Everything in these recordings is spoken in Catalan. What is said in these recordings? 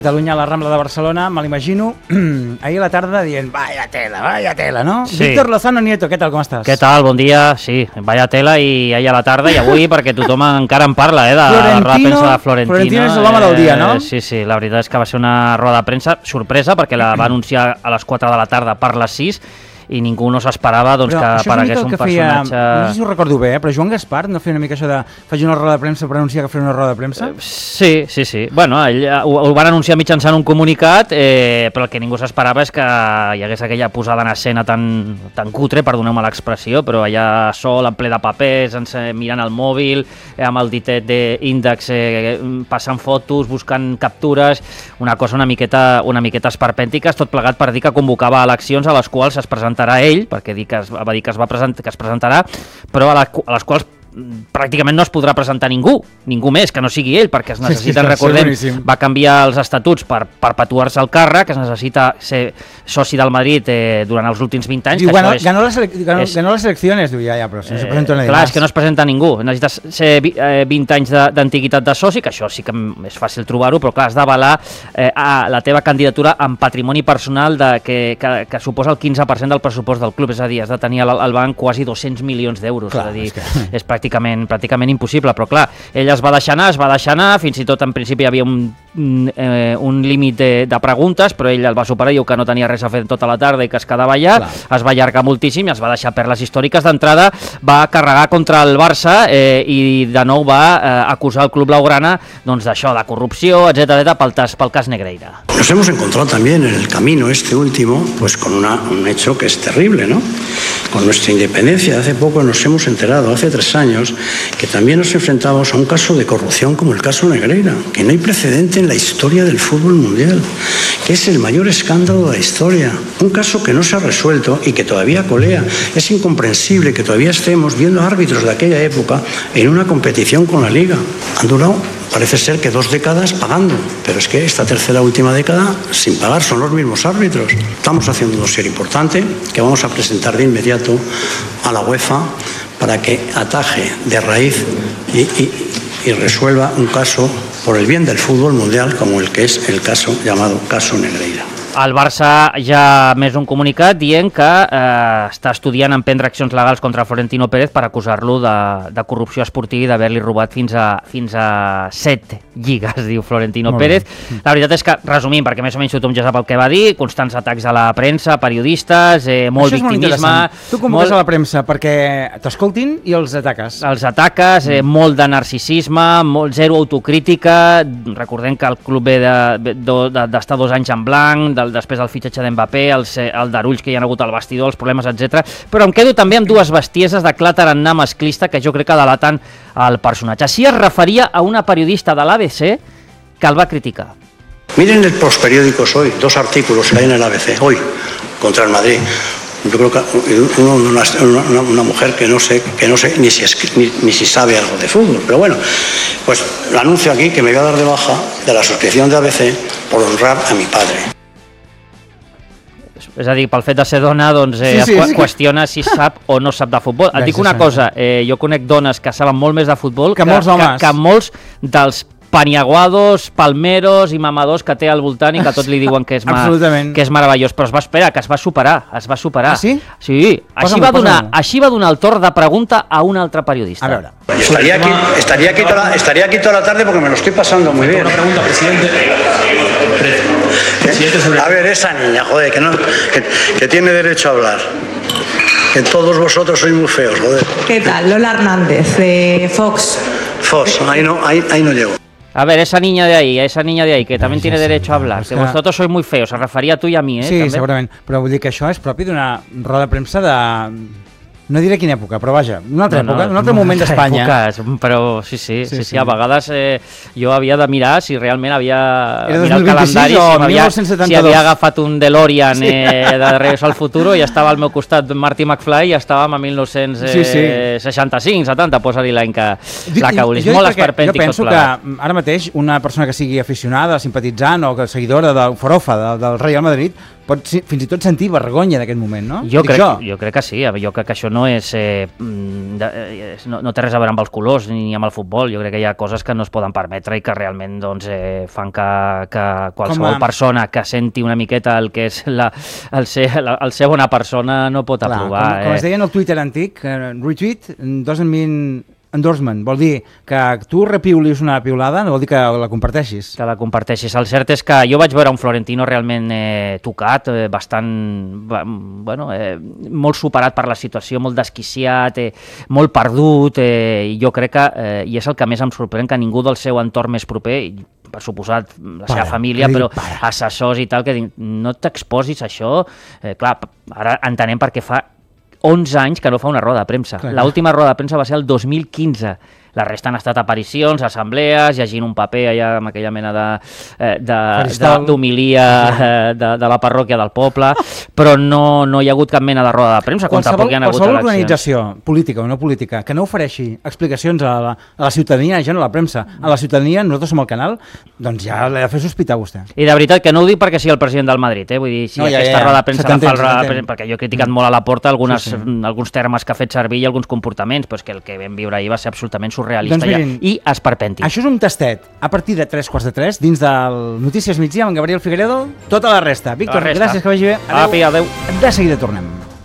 Catalunya a la Rambla de Barcelona, me l'imagino, ahir a la tarda dient, vaya tela, no? Sí. Víctor Lozano Nieto, què tal, com estàs? Què tal? Bon dia. Sí, vaya tela i ahir a la tarda i avui perquè tothom encara en parla, de la roda de premsa de Florentino. Florentino és l'home del dia, no? Sí, la veritat és que va ser una roda de premsa sorpresa perquè la va anunciar a les 4 de la tarda per les 6 i ningú no s'esperava doncs, que aparegués un personatge... No sé si ho recordo bé, però Joan Gaspar no feia una mica això de faig una roda de premsa per anunciar que faré una roda de premsa? Sí. Bueno, ell ho van anunciar mitjançant un comunicat, però el que ningú s'esperava és que hi hagués aquella posada en escena tan cutre, perdoneu-me l'expressió, però allà sol, en ple de papers, mirant el mòbil, amb el ditet d'índex, passant fotos, buscant captures, una cosa una miqueta esperpèntica, tot plegat per dir que convocava eleccions a les quals es presentarà ell, perquè va dir que es presentarà, però a les quals pràcticament no es podrà presentar ningú més que no sigui ell, perquè es necessiten, recordem, va canviar els estatuts per perpetuar-se el càrrec, que es necessita ser soci del Madrid durant els últims 20 anys. Diu, ganó les eleccions, diu, ja, però si no se presenta nadie clar, más. És que no es presenta ningú, necessites ser 20 anys d'antiguitat de soci, que això sí que és fàcil trobar-ho, però clar, has d'avalar la teva candidatura en patrimoni personal que suposa el 15% del pressupost del club, és a dir, has de tenir al banc quasi 200 milions d'euros, és a dir, és pràcticament impossible, però clar, ell es va deixar anar, fins i tot en principi hi havia un límit de preguntes, però ell el va superar, diu que no tenia res a fer tota la tarda i que es quedava allà, es va allargar moltíssim i es va deixar perles històriques. D'entrada va carregar contra el Barça i de nou va acusar el club blaugrana doncs d'això, de corrupció, etcètera, pel cas Negreira. Nos hemos encontrado también en el camino este último, pues con un hecho que es terrible, ¿no? Con nuestra independencia. Hace poco nos hemos enterado, hace 3 años, que también nos enfrentamos a un caso de corrupción como el caso Negreira, que no hay precedente en la historia del fútbol mundial, que es el mayor escándalo de la historia. Un caso que no se ha resuelto y que todavía colea. Es incomprensible que todavía estemos viendo árbitros de aquella época en una competición con la Liga. Han durado, parece ser que 2 décadas pagando, pero es que esta tercera última década sin pagar son los mismos árbitros. Estamos haciendo un dossier importante que vamos a presentar de inmediato a la UEFA para que ataje de raíz y resuelva un caso por el bien del fútbol mundial como el que es el caso llamado caso Negreira. El Barça ja ha més un comunicat dient que està estudiant emprendre accions legals contra Florentino Pérez per acusar-lo de corrupció esportiva i d'haver-li robat fins a 7 lligues, diu Florentino Pérez. La veritat és que, resumint, perquè més o menys tothom ja sap el que va dir, constants atacs a la premsa, periodistes, molt victimisme... Tu convoques a la premsa perquè t'escoltin i els ataques. Els ataques, molt de narcisisme, zero autocrítica. Recordem que el club ve d'estar 2 anys en blanc, després del fitxatge d'Mbappé, el darulls que hi ha hagut al vestidor, els problemes, etc. Però em quedo també amb 2 bestieses de clar tarannà masclista que jo crec que delaten el personatge. Així es referia a una periodista de l'ABC que el va criticar. Miren los periódicos hoy, 2 artículos que hay en el ABC, hoy, contra el Madrid. Yo creo que una mujer que no sé ni si sabe algo de fútbol, pero bueno, pues lo anuncio aquí que me voy a dar de baja de la suscripción de ABC por honrar a mi padre. És a dir, pel fet de ser dona, doncs qüestiona si sap o no sap de futbol. Et dic una cosa, jo conec dones que saben molt més de futbol que molts homes. Que molts dels paniaguados, palmeros i mamadors que té al voltant i que tots li diuen que és meravellós, però es va esperar, que es va superar. Ah, sí? Sí, així va donar el torn de pregunta a un altre periodista. A veure. Estaría aquí toda la tarde porque me lo estoy pasando muy bien. Una pregunta, presidente. A ver, esa niña, joder, que tiene derecho a hablar. Que todos vosotros sois muy feos, joder. ¿Qué tal? Lola Hernández, de Fox. Fox, ahí no llego. A ver, esa niña de ahí, que también tiene derecho a hablar, que vosotros sois muy feos, se referia a tu i a mi, Sí, també. segurament, però vull dir que això és propi d'una roda de premsa de... No diré quina època, però vaja, una altra època, un altre moment d'Espanya. Però sí, a vegades jo havia de mirar si realment havia mirat el calendari, si havia agafat un DeLorean de Regreso al Futuro i estava al meu costat Marty McFly i estàvem a 1965, 70, posa-li l'any que la volis. Molt esperpèntic tot plegat. Jo penso que ara mateix una persona que sigui aficionada, simpatitzant o seguidora del Forofa, del Real Madrid, pot fins i tot sentir vergonya d'aquest moment, no? Jo crec que sí, jo crec que això no no és... no té res a veure amb els colors ni amb el futbol. Jo crec que hi ha coses que no es poden permetre i que realment doncs, fan que qualsevol persona que senti una miqueta el que és el ser bona persona no pot aprovar. Com es deia en el Twitter antic, retweet doesn't mean endorsement, vol dir que tu repiulis una piulada, no vol dir que la comparteixis. Que la comparteixis. El cert és que jo vaig veure un Florentino realment tocat, bastant, molt superat per la situació, molt desquiciat, molt perdut, i jo crec que, i és el que més em sorprèn, que ningú del seu entorn més proper, per suposat la seva família, però assessors i tal, que dic, no t'exposis a això. Clar, ara entenem perquè fa 11 anys que no fa una roda de premsa. L'última roda de premsa va ser el 2015. La resta han estat aparicions, assemblees, llegint un paper allà amb aquella mena d'homilia de la parròquia del poble, però no hi ha hagut cap mena de roda de premsa. Qualsevol organització, política o no política, que no ofereixi explicacions a la ciutadania, ja no a la premsa, a la ciutadania, nosaltres som el canal, doncs ja l'he de fer sospitar vostè. I de veritat que no ho dic perquè sigui el president del Madrid, vull dir, si aquesta roda de premsa la fa perquè jo he criticat molt a la Porta alguns termes que ha fet servir i alguns comportaments, però és que el que vam viure ahir va ser absolutament surrealista, doncs mirin, i esperpèntic. Això és un tastet a partir de 3:45 dins del Notícies Migdia amb Gabriel Figueredo. Tota la resta. Víctor, gràcies, que vagi bé. Adéu. De seguida tornem.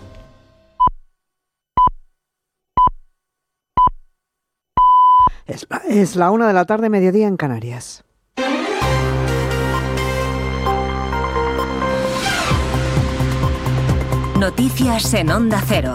Es la 1 de la tarde, mediodía en Canarias. Noticias en Onda Cero.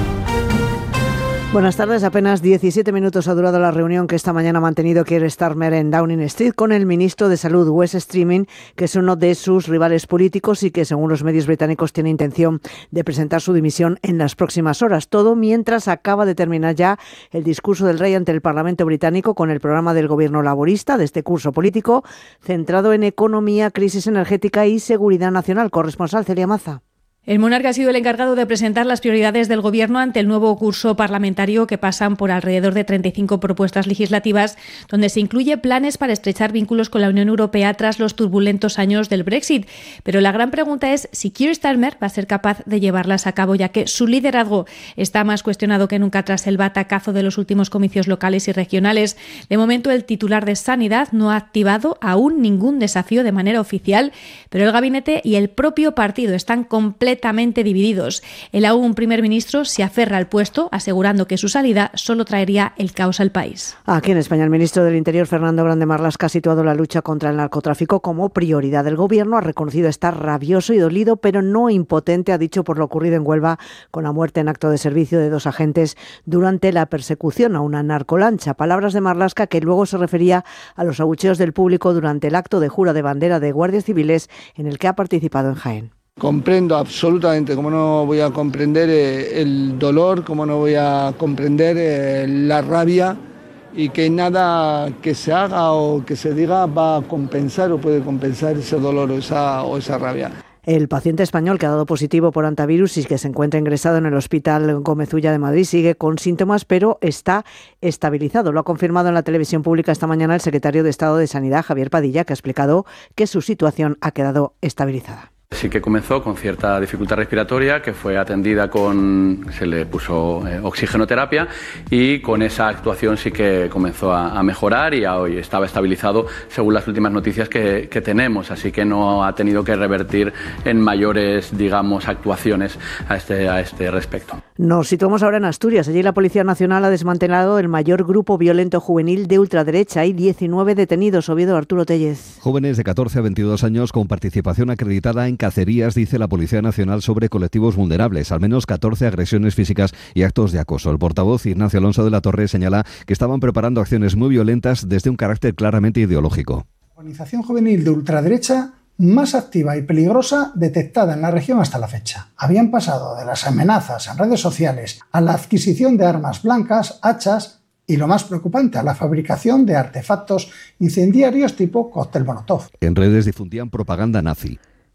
Buenas tardes. Apenas 17 minutos ha durado la reunión que esta mañana ha mantenido Keir Starmer en Downing Street con el ministro de Salud, Wes Streeting, que es uno de sus rivales políticos y que, según los medios británicos, tiene intención de presentar su dimisión en las próximas horas. Todo mientras acaba de terminar ya el discurso del rey ante el Parlamento británico con el programa del gobierno laborista de este curso político, centrado en economía, crisis energética y seguridad nacional. Corresponsal Celia Maza. El monarca ha sido el encargado de presentar las prioridades del Gobierno ante el nuevo curso parlamentario, que pasan por alrededor de 35 propuestas legislativas, donde se incluye planes para estrechar vínculos con la Unión Europea tras los turbulentos años del Brexit. Pero la gran pregunta es si Keir Starmer va a ser capaz de llevarlas a cabo, ya que su liderazgo está más cuestionado que nunca tras el batacazo de los últimos comicios locales y regionales. De momento, el titular de Sanidad no ha activado aún ningún desafío de manera oficial, pero el gabinete y el propio partido están completamente divididos. El aún primer ministro se aferra al puesto, asegurando que su salida solo traería el caos al país. Aquí en España, el ministro del Interior, Fernando Grande Marlaska, ha situado la lucha contra el narcotráfico como prioridad del Gobierno. Ha reconocido estar rabioso y dolido, pero no impotente, ha dicho, por lo ocurrido en Huelva con la muerte en acto de servicio de 2 agentes durante la persecución a una narcolancha. Palabras de Marlaska, que luego se refería a los abucheos del público durante el acto de jura de bandera de guardias civiles en el que ha participado en Jaén. Comprendo absolutamente, como no voy a comprender el dolor, como no voy a comprender la rabia, y que nada que se haga o que se diga va a compensar o puede compensar ese dolor o esa rabia. El paciente español que ha dado positivo por antivirus y que se encuentra ingresado en el Hospital Gómez Ulla de Madrid sigue con síntomas, pero está estabilizado. Lo ha confirmado en la televisión pública esta mañana el secretario de Estado de Sanidad, Javier Padilla, que ha explicado que su situación ha quedado estabilizada. Sí que comenzó con cierta dificultad respiratoria, que fue atendida se le puso oxigenoterapia, y con esa actuación sí que comenzó a mejorar y hoy estaba estabilizado según las últimas noticias que tenemos, así que no ha tenido que revertir en mayores, digamos, actuaciones a este respecto. Nos situamos ahora en Asturias. Allí la Policía Nacional ha desmantelado el mayor grupo violento juvenil de ultraderecha. Hay 19 detenidos. Oviedo, Arturo Tellez. Jóvenes de 14 a 22 años con participación acreditada en cacerías, dice la Policía Nacional, sobre colectivos vulnerables. Al menos 14 agresiones físicas y actos de acoso. El portavoz Ignacio Alonso de la Torre señala que estaban preparando acciones muy violentas desde un carácter claramente ideológico. La organización juvenil de ultraderecha más activa y peligrosa detectada en la región hasta la fecha. Habían pasado de las amenazas en redes sociales a la adquisición de armas blancas, hachas y, lo más preocupante, a la fabricación de artefactos incendiarios tipo cóctel Molotov. En redes difundían propaganda nazi.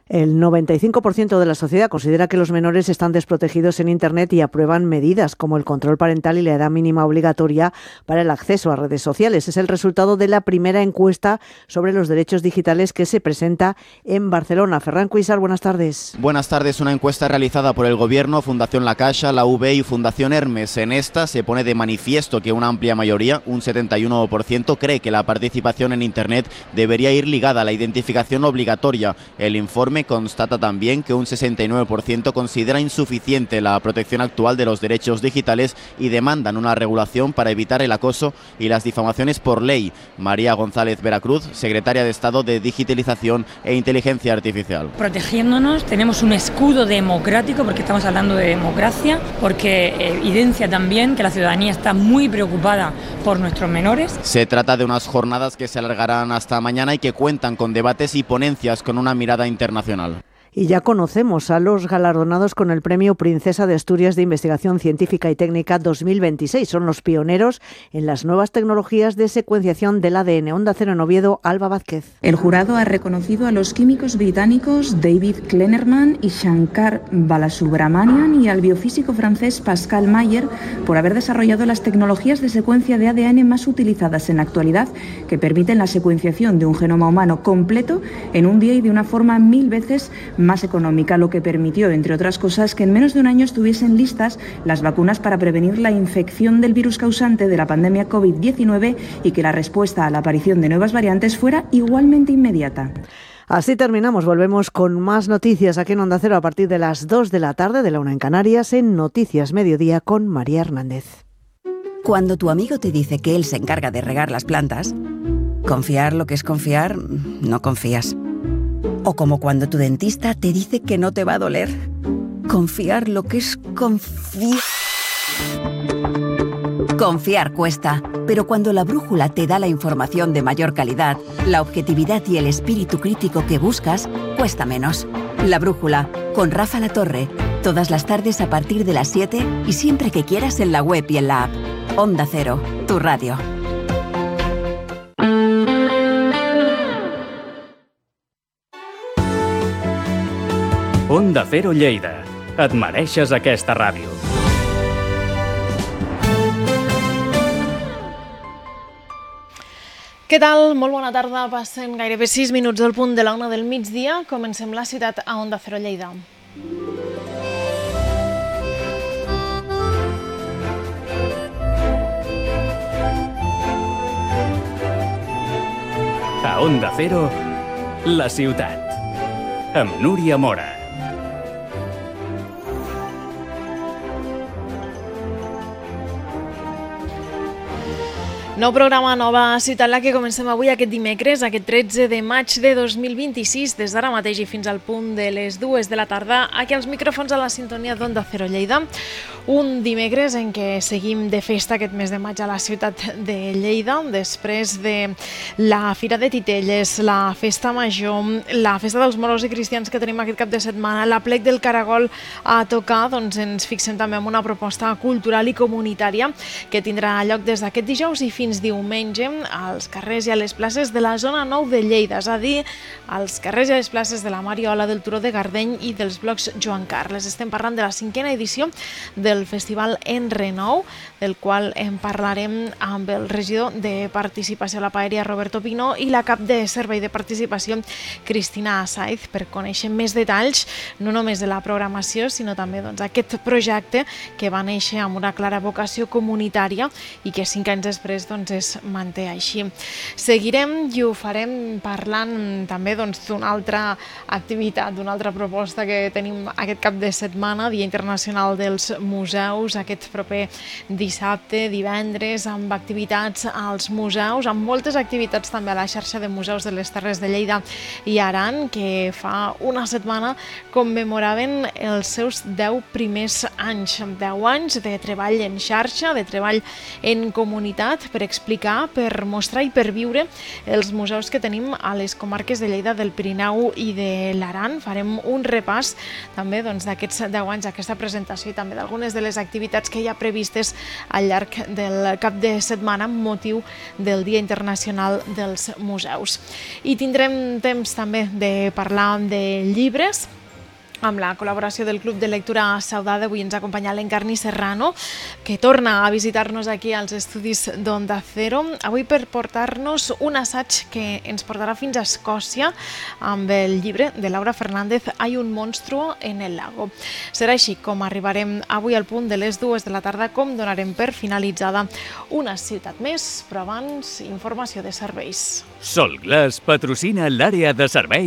El 95% de la sociedad considera que los menores están desprotegidos en Internet y aprueban medidas como el control parental y la edad mínima obligatoria para el acceso a redes sociales. Es el resultado de la primera encuesta sobre los derechos digitales que se presenta en Barcelona. Ferran Cuisar, buenas tardes. Buenas tardes. Una encuesta realizada por el Gobierno, Fundación La Caixa, la UB y Fundación Hermes. En esta se pone de manifiesto que una amplia mayoría, un 71%, cree que la participación en Internet debería ir ligada a la identificación obligatoria. El informe constata también que un 69% considera insuficiente la protección actual de los derechos digitales y demandan una regulación para evitar el acoso y las difamaciones por ley. María González Veracruz, secretaria de Estado de Digitalización e Inteligencia Artificial. Protegiéndonos, tenemos un escudo democrático, porque estamos hablando de democracia, porque evidencia también que la ciudadanía está muy preocupada por nuestros menores. Se trata de unas jornadas que se alargarán hasta mañana y que cuentan con debates y ponencias con una mirada internacional. Y ya conocemos a los galardonados con el Premio Princesa de Asturias de Investigación Científica y Técnica 2026. Son los pioneros en las nuevas tecnologías de secuenciación del ADN. Onda Cero en Oviedo, Alba Vázquez. El jurado ha reconocido a los químicos británicos David Kleinerman y Shankar Balasubramanian y al biofísico francés Pascal Mayer por haber desarrollado las tecnologías de secuencia de ADN más utilizadas en la actualidad, que permiten la secuenciación de un genoma humano completo en un día y de una forma 1000 veces más económica, lo que permitió, entre otras cosas, que en menos de un año estuviesen listas las vacunas para prevenir la infección del virus causante de la pandemia COVID-19 y que la respuesta a la aparición de nuevas variantes fuera igualmente inmediata. Así terminamos, volvemos con más noticias aquí en Onda Cero a partir de las 2 de la tarde, de la 1 en Canarias, en Noticias Mediodía con María Hernández. Cuando tu amigo te dice que él se encarga de regar las plantas, confiar lo que es confiar, no confías. O como cuando tu dentista te dice que no te va a doler. Confiar lo que es confiar. Confiar cuesta, pero cuando la brújula te da la información de mayor calidad, la objetividad y el espíritu crítico que buscas, cuesta menos. La brújula, con Rafa Latorre, todas las tardes a partir de las 7 y siempre que quieras en la web y en la app. Onda Cero, tu radio. Onda Cero Lleida. Et mereixes aquesta ràdio. Què tal? Molt bona tarda. Passen gairebé 6 minuts del punt de la 1 del migdia. Comencem la ciutat a Onda Cero Lleida. A Onda Cero, la ciutat. Amb Núria Mora. Nou programa, nova ciutat, la que comencem avui aquest dimecres, aquest 13 de maig de 2026, des d'ara mateix i fins al punt de les 2 de la tarda, aquí als micròfons a la sintonia d'Onda Cero Lleida. Un dimecres en què seguim de festa aquest mes de maig a la ciutat de Lleida, després de la Fira de Titelles, la Festa Major, la Festa dels Moros i Cristians que tenim aquest cap de setmana, l'Aplec del Caragol a tocar, doncs ens fixem també en una proposta cultural i comunitària que tindrà lloc des d'aquest dijous i fins diumenge als carrers i a les places de la zona 9 de Lleida, és a dir, als carrers i a les places de la Mariola, del Turó de Gardeny i dels blocs Joan Carles. Estem parlant de la 5a edició del Festival En Renou, del qual en parlarem amb el regidor de Participació a la Paeria, Roberto Pino, i la cap de Servei de Participació, Cristina Saiz, per conèixer més detalls, no només de la programació, sinó també aquest projecte que va néixer amb una clara vocació comunitària i que 5 anys després es manté així. Seguirem i ho farem parlant també d'una altra activitat, d'una altra proposta que tenim aquest cap de setmana, Dia Internacional dels Museus, aquest proper dissabte, divendres, amb activitats als museus, amb moltes activitats també a la xarxa de museus de les Terres de Lleida i Aran, que fa una setmana commemoraven els seus 10 primers anys, 10 anys de treball en xarxa, de treball en comunitat, per explicar, per mostrar i per viure els museus que tenim a les comarques de Lleida, del Pirineu i de l'Aran. Farem un repàs també d'aquests 10 anys, aquesta presentació i també d'algunes de les activitats que hi ha previstes al llarg del cap de setmana amb motiu del Dia Internacional dels Museus. I tindrem temps també de parlar de llibres, amb la col·laboració del Club de Lectura Saudade. Avui ens acompanya l'Encarni Serrano, que torna a visitar-nos aquí als estudis d'Onda Cero, avui per portar-nos un assaig que ens portarà fins a Escòcia amb el llibre de Laura Fernández, Hay un monstruo en el lago. Serà així com arribarem avui al punt de les 2 de la tarda, com donarem per finalitzada una ciutat més, però abans informació de serveis. Solglass patrocina l'àrea de serveis